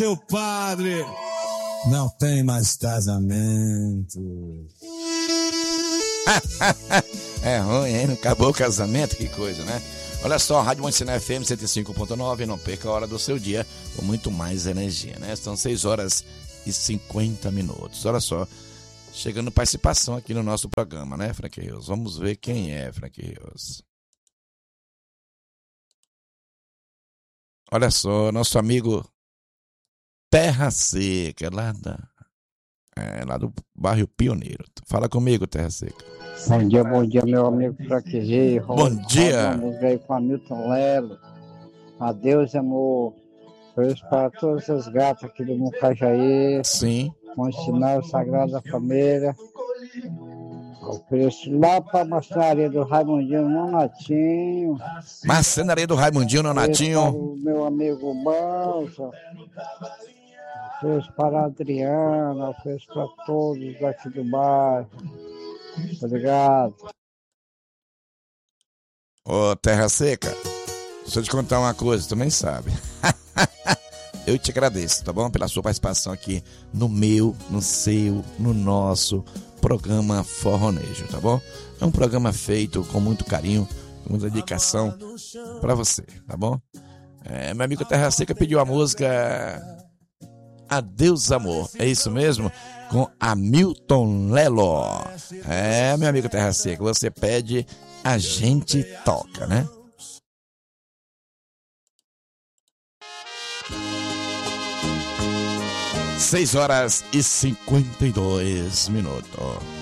Teu padre não tem mais casamento. É ruim, hein? Acabou o casamento, que coisa, né? Olha só, Rádio Monte FM 105.9, não perca a hora do seu dia com muito mais energia, né? São 6h50. Olha só, chegando participação aqui no nosso programa, né, Frank Rios? Vamos ver quem é Frank Rios. Olha só, nosso amigo Terra Seca, lá do bairro Pioneiro. Fala comigo, Terra Seca. Bom dia, meu amigo Frank Rios. Bom dia. Vamos ver com Hamilton Lelo. Adeus, amor. Beijo para todas as gatas aqui do Mucajaí. Sim. Com o sinal Sagrada Família. Ofereço lá para a marcenaria do Raimundinho Nonatinho. Marcenaria do Raimundinho Nonatinho. Para o meu amigo Manso. Ofereço para a Adriana. Ofereço para todos daqui do bairro. Obrigado. Ô, Terra Seca, deixa eu te contar uma coisa, tu também sabe. Eu te agradeço, tá bom? Pela sua participação aqui no meu, no seu, no nosso programa Forronejo, tá bom? É um programa feito com muito carinho, com muita dedicação pra você, tá bom? Meu amigo Terra Seca pediu a música Adeus Amor, é isso mesmo? Com Hamilton Lelo. Meu amigo Terra Seca, você pede, a gente toca, né? Seis horas e 52 minutos.